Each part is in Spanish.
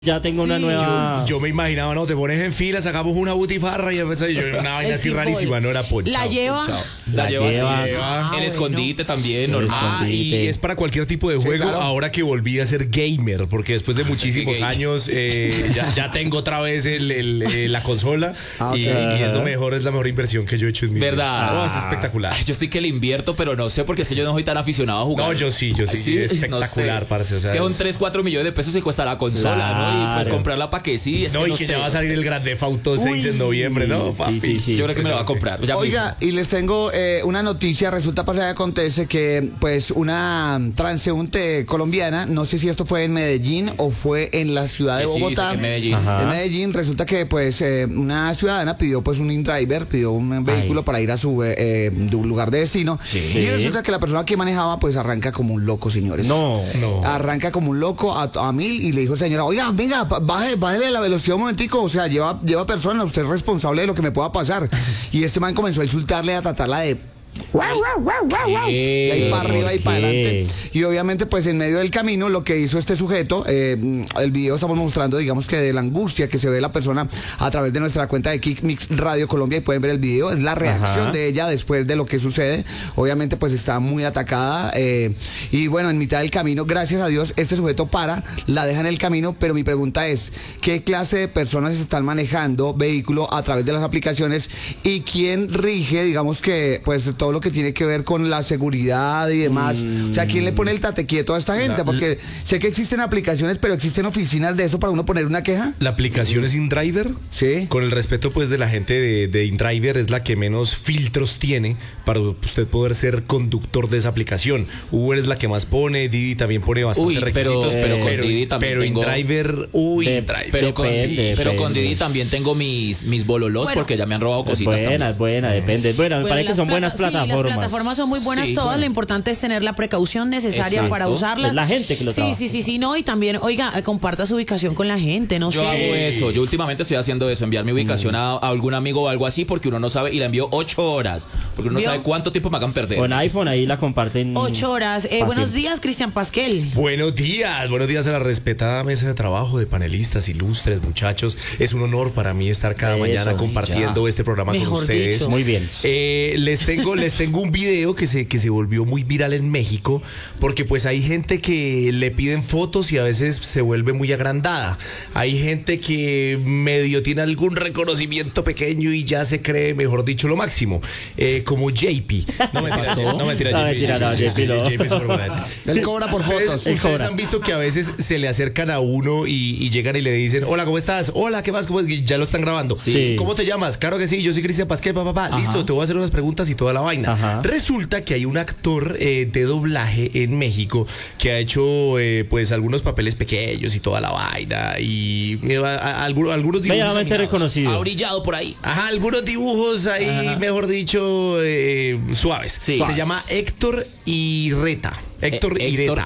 Ya tengo una nueva. Yo me imaginaba, no, te pones en fila, sacamos una butifarra y empecé yo, una vaina así rarísima, no era ponchado. ¿La lleva? La lleva. Ah, el escondite también, normal. Y es para cualquier tipo de juego, claro. Ahora que volví a ser gamer, porque después de muchísimos años ya tengo otra vez la consola y es la mejor inversión que yo he hecho en mi vida. ¿Verdad? Es espectacular. Yo sí que le invierto, pero no sé, porque es que yo no soy tan aficionado a jugar. No, yo sí, es espectacular, no sé. parce, o sea, es que son 3-4 millones de pesos y cuesta la consola, claro. ¿no? Y pues comprarla para que sí. Es no, que y que ya va a salir el Grand Theft Auto 6 en noviembre, ¿no, papi? Sí. Yo creo que me lo va a comprar. Oiga, y les tengo una noticia. Resulta, pasa y acontece que pues una transeúnte colombiana, no sé si esto fue en Medellín o fue en la ciudad de Bogotá. Sí, en Medellín. En Medellín resulta que pues una ciudadana pidió pues un InDriver, pidió un vehículo para ir a su lugar de destino. Sí. Y resulta que la persona que manejaba pues arranca como un loco, señores. No. Arranca como un loco a 1000 y le dijo al señor, oiga, venga, bájele la velocidad un momentico, o sea, lleva persona, usted es responsable de lo que me pueda pasar. Y este man comenzó a insultarle, a tratarla de... Y ahí para arriba y para adelante. Y obviamente pues en medio del camino lo que hizo este sujeto, el video estamos mostrando, digamos que de la angustia que se ve la persona a través de nuestra cuenta de Kick Mix Radio Colombia, y pueden ver el video, es la reacción de ella después de lo que sucede. Obviamente pues está muy atacada, y bueno, en mitad del camino, gracias a Dios, este sujeto la deja en el camino. Pero mi pregunta es, ¿qué clase de personas están manejando vehículo a través de las aplicaciones y quién rige, digamos que pues todo lo que tiene que ver con la seguridad y demás? O sea, ¿quién le pone el tate quieto a esta gente? Porque sé que existen aplicaciones, pero existen oficinas de eso para uno poner una queja. La aplicación es InDriver. Sí. Con el respeto pues de la gente de InDriver, es la que menos filtros tiene para usted poder ser conductor de esa aplicación. Uber es la que más pone, Didi también pone bastantes requisitos, pero con Didi también tengo... InDriver, pero con Didi también tengo mis bololos, porque ya me han robado cositas. Es buena, depende. Bueno, me parece que son buenas plataformas. Sí, las plataformas son muy buenas todas, lo importante es tener la precaución necesaria para usarlas. Es la gente que lo trabaja. Sí, no, y también, oiga, comparta su ubicación con la gente, no sé. Yo hago eso, yo últimamente estoy haciendo eso, enviar mi ubicación a algún amigo o algo así, porque uno no sabe, y la envío 8 horas, porque uno no sabe cuánto tiempo me hagan perder. Con iPhone ahí la comparten 8 horas. Buenos días, Cristian Pasquel. Buenos días a la respetada mesa de trabajo de panelistas ilustres, muchachos. Es un honor para mí estar cada mañana compartiendo este programa con ustedes. Dicho. Muy bien. Les tengo un video que se volvió muy viral en México, porque pues hay gente que le piden fotos y a veces se vuelve muy agrandada. Hay gente que medio tiene algún reconocimiento pequeño y ya se cree, mejor dicho, lo máximo. Como JP. No mentira, JP no. Él cobra por fotos. Ustedes han visto que a veces se le acercan a uno y llegan y le dicen, hola, ¿cómo estás? Hola, ¿qué más? Y ya lo están grabando. Sí. ¿Cómo te llamas? Claro que sí, yo soy Cristian Pasquel, papá. Listo, te voy a hacer unas preguntas y toda la vaina. Ajá. Resulta que hay un actor de doblaje en México que ha hecho pues algunos papeles pequeños y toda la vaina, y algunos dibujos medianamente reconocido. Ha brillado por ahí. Ajá, algunos dibujos ahí, mejor dicho, suaves. Sí. Se llama Héctor Irreta. Héctor Irreta.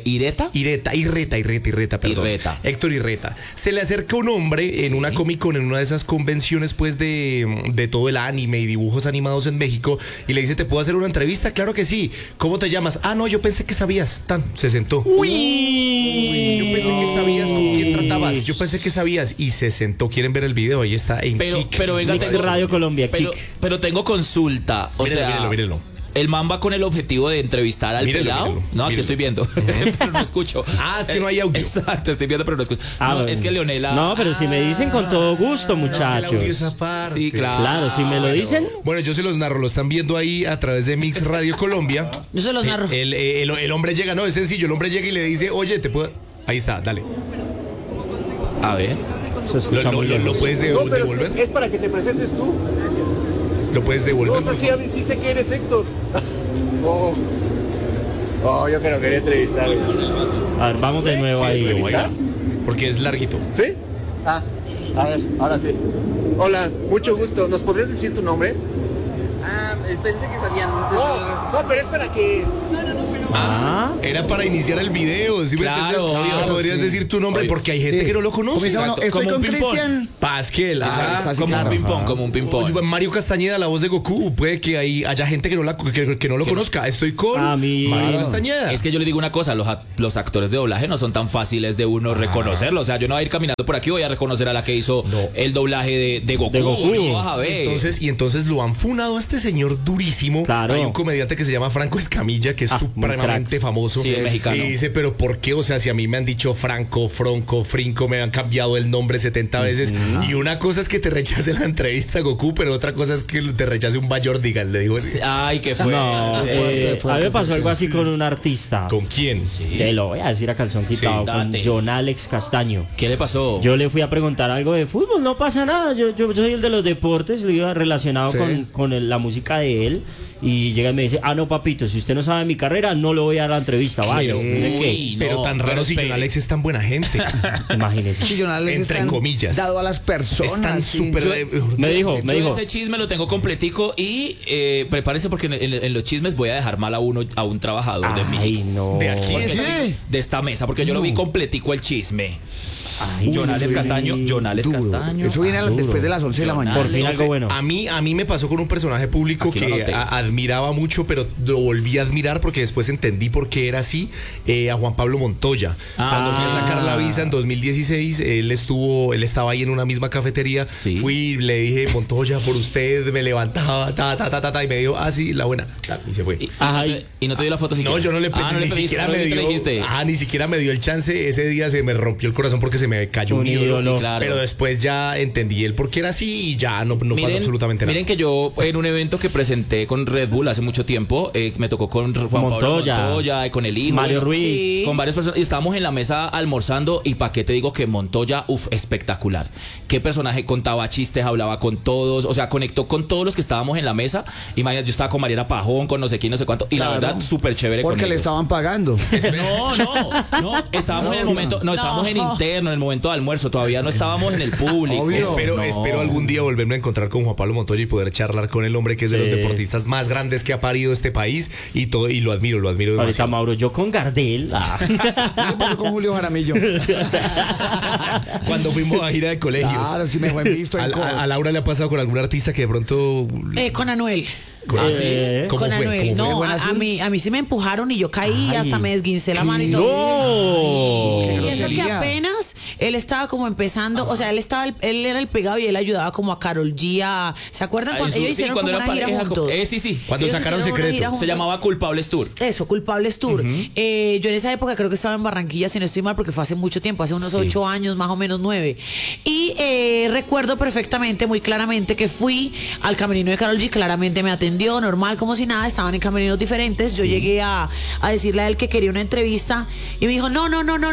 Irreta, perdón. Héctor Irreta. Se le acerca un hombre en una Comic Con, en una de esas convenciones pues de todo el anime y dibujos animados en México, y le dice, ¿te puedo hacer una entrevista? Claro que sí. ¿Cómo te llamas? Ah, no, yo pensé que sabías. Se sentó. Uy, yo pensé que sabías con quién tratabas. Yo pensé que sabías y se sentó. ¿Quieren ver el video? Ahí está en Kick. Pero venga, Mix Radio Colombia, pero tengo consulta. Mírenlo. ¿El man va con el objetivo de entrevistar al pelado? No, aquí estoy viendo, pero no escucho. Es que no hay audio. Exacto, estoy viendo, pero no escucho. Bueno. Es que Leonela... No, pero si me dicen con todo gusto, muchachos. Es que el audio es aparte. Sí, claro. Claro, si me lo dicen. Bueno, yo se los narro, lo están viendo ahí a través de Mix Radio Colombia. Yo se los narro. El hombre llega, no, es sencillo, el hombre llega y le dice, oye, te puedo... Ahí está, dale. A ver. Se escucha muy ¿Lo lejos. puedes devolver? Es para que te presentes tú. ¿Lo puedes devolver? No sé si a mí sí sé que eres Héctor. Yo que no quería entrevistarle. A ver, vamos de nuevo ahí. Oiga, porque es larguito. ¿Sí? A ver, ahora sí. Hola, mucho gusto. ¿Nos podrías decir tu nombre? Pensé que sabían. No, pero es para que... No, Era para iniciar el video. ¿Sí me Claro, entiendes? obvio. Podrías decir tu nombre porque hay gente que no lo conoce. Comienza uno, Exacto, estoy como con un ping-pong. Cristian. Pasquel. así, Como claro. un ping-pong, como un ping-pong. Mario Castañeda, la voz de Goku. Puede que haya gente que no lo conozca. Estoy con Mario Castañeda. Es que yo le digo una cosa, los actores de doblaje no son tan fáciles de uno reconocerlo. O sea, yo no voy a ir caminando por aquí, voy a reconocer a la que hizo el doblaje de Goku. No vas a ver. Entonces lo han funado a este señor durísimo. Claro. Hay un comediante que se llama Franco Escamilla, que es supremamente famoso. Sí, es mexicano. Y dice, pero ¿por qué? O sea, si a mí me han dicho Franco, Fronco, Frinco, me han cambiado el nombre 70 veces. Y una cosa es que te rechace la entrevista Goku, pero otra cosa es que te rechace un Bayordigan, le digo. Ay, qué fue. No, a mí me pasó algo así con un artista. ¿Con quién? Te lo voy a decir a calzón quitado, con date. John Alex Castaño. ¿Qué le pasó? Yo le fui a preguntar algo de fútbol, no pasa nada. Yo soy el de los deportes, le iba relacionado con la música de él. Y llega y me dice, no papito, si usted no sabe mi carrera, no le voy a dar la entrevista, vaya. Uy, Pero no, tan raro si John Alex es tan buena gente. Imagínese. Sí, John Alex Entre es tan comillas. dado a las personas. Están sí. súper... Me dijo. Ese chisme lo tengo completico y prepárese porque en los chismes voy a dejar mal a un trabajador de Ay, Mix. no. ¿De aquí? ¿Qué? De esta mesa, porque yo lo vi completico el chisme. Ay, John Alex Castaño. Duro. Eso viene después de las 11 de la mañana. Por fin algo bueno. A mí me pasó con un personaje público Aquí lo que anoté. admiraba mucho, pero lo volví a admirar porque después entendí por qué era así. A Juan Pablo Montoya. Cuando fui a sacar la visa en 2016, él estaba ahí en una misma cafetería. Sí. Fui, le dije, Montoya, por usted, me levantaba, y me dijo, sí, la buena. Y se fue. Y no te dio la foto siquiera. No, yo no le pedí, no le ni pediste, siquiera no me le dio. dijiste. Ni siquiera me dio el chance. Ese día se me rompió el corazón porque se me cayó un ídolo. ídolo. Sí, claro. Pero después ya entendí el por qué era así y ya no pasó absolutamente nada. Miren que yo en un evento que presenté con Red Bull hace mucho tiempo, me tocó con Juan Pablo Montoya, con el hijo. Mario bueno, Ruiz. sí. Con varias personas. Y estábamos en la mesa almorzando y pa' qué te digo que Montoya, espectacular. Qué personaje, contaba chistes, hablaba con todos, o sea, conectó con todos los que estábamos en la mesa. Imagínate, yo estaba con Mariana Pajón, con no sé quién, no sé cuánto. Y la verdad, súper chévere con Porque le ellos. estaban pagando. No, estábamos en el momento, estábamos en interno, en el momento de almuerzo, todavía no estábamos en el público. Obvio. Espero algún día volverme a encontrar con Juan Pablo Montoya y poder charlar con el hombre que es de los deportistas más grandes que ha parido este país y lo admiro Ahorita, demasiado. Mauro, yo con Gardel. ¿Qué pasó con Julio Jaramillo? Cuando fuimos a gira de colegios. Claro, sí me fue visto en A Laura le ha pasado con algún artista que de pronto... Con Anuel. ¿Cómo Con fue? Anuel. ¿Cómo No, fue? a mí sí me empujaron y yo caí, Ay. hasta me desguincé la mano y todo. No. Y eso que grosería. apenas él estaba como empezando, o sea, él era el pegado y él ayudaba como a Karol G. ¿Se acuerdan cuando ellos hicieron como una gira juntos? Sí. Cuando ellos sacaron hicieron una Secreto. gira Se juntos. llamaba Culpables Tour. Eso, Culpables Tour. Yo en esa época creo que estaba en Barranquilla, si no estoy mal, porque fue hace mucho tiempo, hace unos 8 años, más o menos 9. Y recuerdo perfectamente, muy claramente, que fui al camerino de Karol G, claramente me atendió, normal, como si nada, estaban en camerinos diferentes. Yo llegué a decirle a él que quería una entrevista y me dijo, no.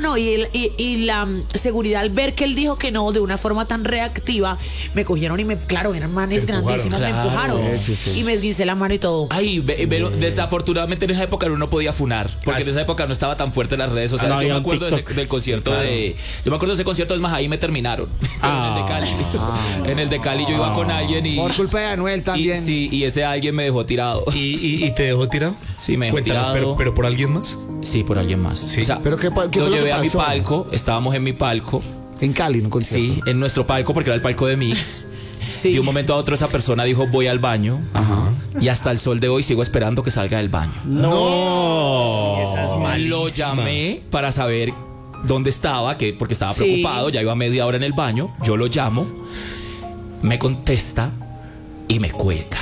Y la seguridad, al ver que él dijo que no, de una forma tan reactiva, me cogieron y claro, eran manes grandísimos, me empujaron. Sí. Y me esguincé la mano y todo. Ay, pero desafortunadamente en esa época uno no podía funar, porque en esa época no estaba tan fuerte las redes sociales. no Yo me había acuerdo un TikTok. del concierto yo me acuerdo de ese concierto, es más, ahí me terminaron. En el de Cali. En el de Cali yo iba con alguien y... Por culpa de Anuel también. Y ese alguien me dejó tirado. ¿Y te dejó tirado? Sí, me dejó Cuéntanos, tirado. pero por alguien más. Sí, por alguien más. Sí. O sea, ¿Pero qué fue lo lo que llevé a mi pasó? palco, estábamos en mi palco. En Cali, no concierto. Sí, en nuestro palco, porque era el palco de Mix. Sí. De un momento a otro esa persona dijo, voy al baño. Y hasta el sol de hoy sigo esperando que salga del baño. No. Esa es Lo malísima. llamé para saber dónde estaba, porque estaba Sí. preocupado, ya iba media hora en el baño. Yo lo llamo, me contesta y me cuelga.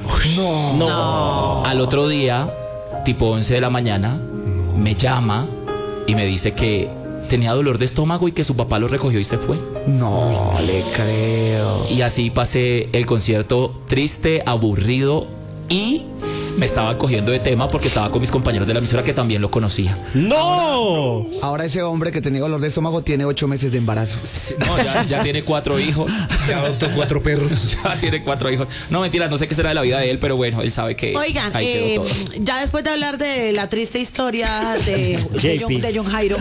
No. Al otro día, tipo 11 de la mañana, me llama y me dice que tenía dolor de estómago y que su papá lo recogió y se fue. No le creo. Y así pasé el concierto triste, aburrido y me estaba cogiendo de tema porque estaba con mis compañeros de la emisora que también lo conocía. No. Ahora ese hombre que tenía dolor de estómago tiene 8 meses de embarazo. No, ya tiene 4 hijos. Ya adoptó 4 perros. Ya tiene 4 hijos. No, mentira, no sé qué será de la vida de él, pero bueno, él sabe que Oigan, ahí quedó todo. ya después de hablar de la triste historia de John Jairo,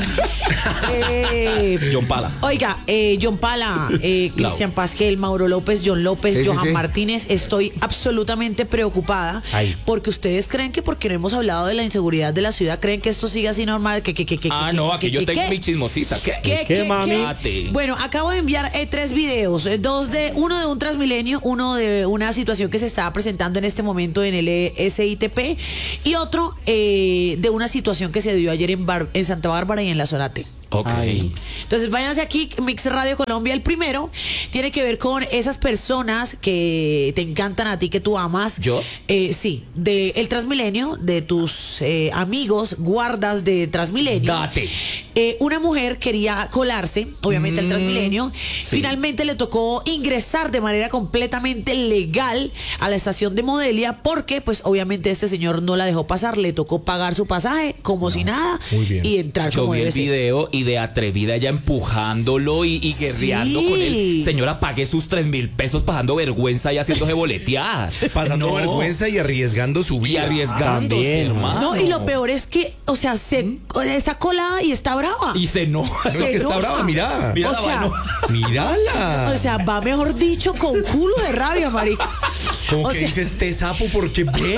John Pala. oiga, John Pala, Cristian Pasquel, Mauro López, John López, Sí, sí, Johan sí. Martínez, estoy absolutamente preocupada Ay. porque que ustedes creen que porque no hemos hablado de la inseguridad de la ciudad, creen que esto sigue así normal. No, aquí yo tengo mi chismosita. ¿Qué, mami? Bueno, acabo de enviar 3 videos, uno de un Transmilenio, uno de una situación que se estaba presentando en este momento en el SITP y otro de una situación que se dio ayer en Santa Bárbara y en la zona T. Okay. Entonces váyanse aquí, Mix Radio Colombia. El primero tiene que ver con esas personas que te encantan a ti, que tú amas. ¿Yo? Sí, de el Transmilenio, de tus amigos, guardas de Transmilenio. Date. Una mujer quería colarse, obviamente, al Transmilenio. Sí. Finalmente le tocó ingresar de manera completamente legal a la estación de Modelia porque, pues, obviamente este señor no la dejó pasar. Le tocó pagar su pasaje como si nada y entrar Yo como vi el debe ser. video y de atrevida ella empujándolo y guerreando con él. Señora, pague sus 3.000 pesos pasando vergüenza y haciéndose boletear. Pasando vergüenza y arriesgando su vida. Y arriesgándose, También, hermano. No, y lo peor es que, o sea, está colada y está brava. Y se enoja. No, es que está brava, mira. Mira o la sea, mano. Mírala. o sea, va mejor dicho con culo de rabia, marica. Como o que sea, dice este sapo porque ve.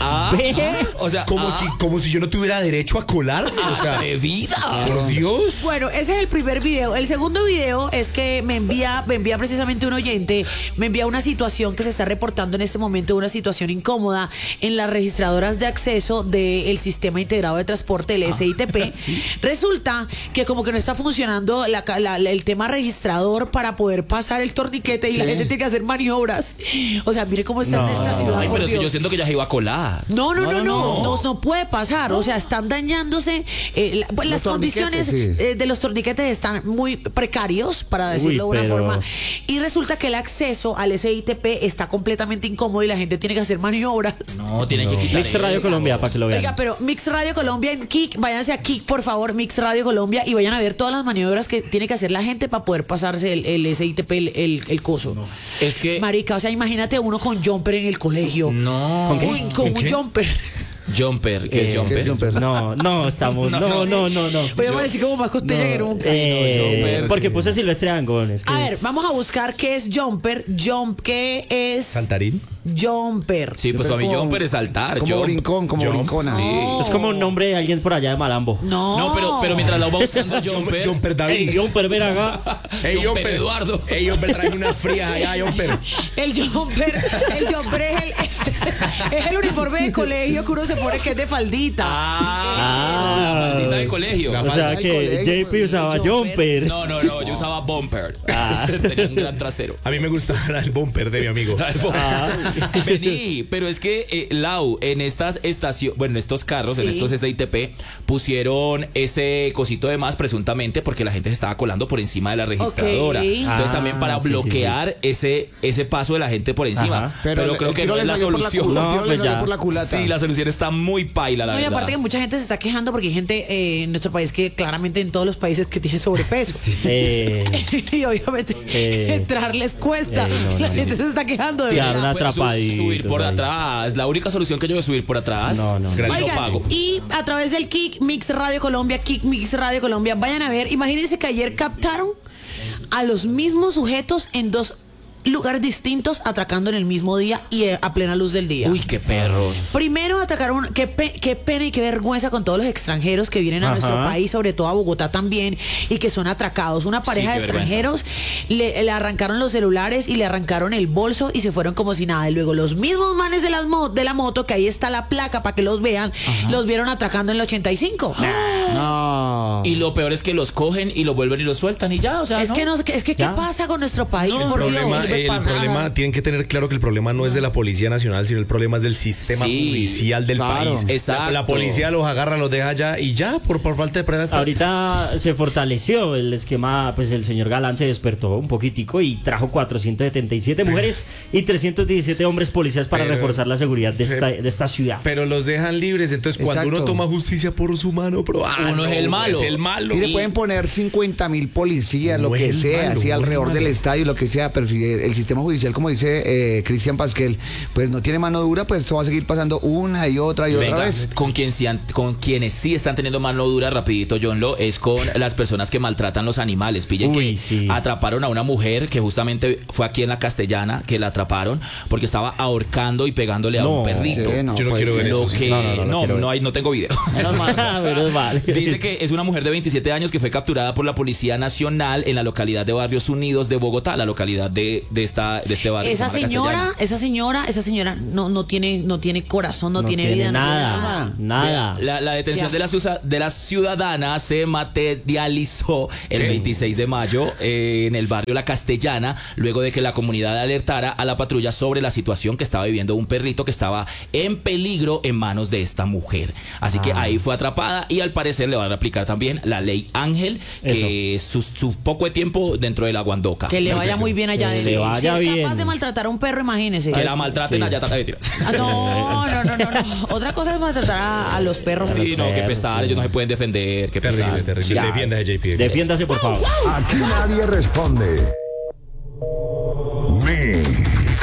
O sea, Como si yo no tuviera derecho a colarme. O sea, atrevida. por Dios. bueno, ese es el primer video. El segundo video es que me envía precisamente un oyente, me envía una situación que se está reportando en este momento, una situación incómoda en las registradoras de acceso del Sistema Integrado de Transporte, el SITP. ¿sí? Resulta que como que no está funcionando el tema registrador para poder pasar el torniquete y la gente tiene que hacer maniobras. O sea, mire cómo está esta ciudad. Ay, por pero si Dios. yo siento que ya se iba a colar. No puede pasar. O sea, están dañándose. Pues las condiciones de los torniquetes están muy precarios, para decirlo de una forma. Y resulta que el acceso al SITP está completamente incómodo y la gente tiene que hacer maniobras. No, tienen que quitar Mix Radio eso. Colombia, para que lo vean. Oiga, pero Mix Radio Colombia en Kik, váyanse a Kik, por favor, Mix Radio Colombia, y vayan a ver todas las maniobras que tiene que hacer la gente para poder pasarse el SITP, el coso. Es que... Marica, o sea, imagínate uno con jumper en el colegio. No. ¿Con qué? Con un jumper. Jumper, ¿qué es jumper? ¿qué es jumper? No, estamos. No. Voy a parecer como más costilla que nunca. jumper, Porque sí. puse Silvestre Dangond. Es que A ver, es- vamos a buscar qué es jumper. ¿Qué es Saltarín. jumper? Sí, pues para mí como- jumper es saltar. Como jump. brincón, como Jump. brincona. Sí. Es como un nombre de alguien por allá de Malambo. No, No, pero mientras la va buscando jumper. Jumper David. Ey, Jumper, ven acá. Ey, Jumper Eduardo. Ey, Jumper, tráeme unas frías allá, Jumper. El jumper es el uniforme de colegio que uno se pone que es de faldita. La faldita de colegio. La O falda sea del que colegio, JP usaba jumper. Jumper. No, yo usaba bumper. Tenía un gran trasero. A mí me gustaba el bumper de mi amigo. Vení, pero es que Lau, en estas estaciones, bueno, en estos carros, en Sí. estos SITP, pusieron ese cosito de más presuntamente porque la gente se estaba colando por encima de la registradora. Ok. Entonces también para sí, bloquear ese paso de la gente por encima. Ajá. Pero creo el que tiro no le es la salió por solución. el No, tiro le pues salió ya. por la culata. Sí, la solución está muy paila, la No, y verdad. aparte que mucha gente se está quejando porque hay gente en nuestro país que claramente en todos los países que tiene sobrepeso. Y obviamente entrar les cuesta. no, La sí. gente se está quejando de Quedaron verdad. Pueden atrapaditos subir por ahí. atrás. La única solución que yo es subir por atrás. No. Gracias. Lo Oigan, pago. y a través del Kik Mix Radio Colombia, vayan a ver, imagínense que ayer captaron a los mismos sujetos en 2 lugares distintos atracando en el mismo día y a plena luz del día. Uy, qué perros. Primero atacaron, qué pena y qué vergüenza con todos los extranjeros que vienen a Ajá. nuestro país, sobre todo a Bogotá también, y que son atracados. Una pareja qué de vergüenza. extranjeros le arrancaron los celulares y le arrancaron el bolso y se fueron como si nada. Y luego los mismos manes de la moto, que ahí está la placa para que los vean, los vieron atracando en el 85. No. Y lo peor es que los cogen y los vuelven y los sueltan y ya, o sea, Es que ¿qué Ya. pasa con nuestro país? No, Por El Dios. problema, tienen que tener claro que el problema no es de la Policía Nacional, sino el problema es del sistema Sí, judicial del claro. país. Exacto. La policía los agarra, los deja allá y ya, por falta de pruebas. Ahorita se fortaleció el esquema, pues el señor Galán se despertó un poquitico y trajo 477 mujeres y 317 hombres policías para Pero- reforzar la seguridad de esta ciudad. Pero los dejan libres, entonces cuando Exacto. uno toma justicia por su mano, pero uno es el malo. Es el malo. Y le pueden poner 50.000 policías, lo que sea, así alrededor del estadio, lo que sea, pero si el sistema judicial, como dice Cristian Pasquel, pues no tiene mano dura, pues eso va a seguir pasando una y otra vez. Con quienes sí están teniendo mano dura, rapidito, John Lo, es con las personas que maltratan los animales. Pillen que atraparon a una mujer que justamente fue aquí en la Castellana, que la atraparon porque estaba ahorcando y pegándole a un perrito. Yo no quiero ver eso. No tengo video. Menos mal. Dice que es una mujer de 27 años que fue capturada por la Policía Nacional en la localidad de Barrios Unidos de Bogotá, la localidad de este barrio. Esa señora no tiene corazón, no tiene vida, nada. La detención de la ciudadana se materializó el 26 de mayo en el barrio La Castellana, luego de que la comunidad alertara a la patrulla sobre la situación que estaba viviendo un perrito que estaba en peligro en manos de esta mujer. Así que ahí fue atrapada y al parecer le van a aplicar también la ley Ángel, que es su poco de tiempo dentro de la Guandoca. Que le vaya muy bien allá. Si es capaz de maltratar a un perro, imagínese. Que la maltraten allá, trata de tirar. No. Otra cosa es maltratar a los perros. Sí, no, que pesar, ellos no se pueden defender. Que Terrible. pesar. Defiéndase, JP. Defiéndase, por favor. Aquí nadie responde.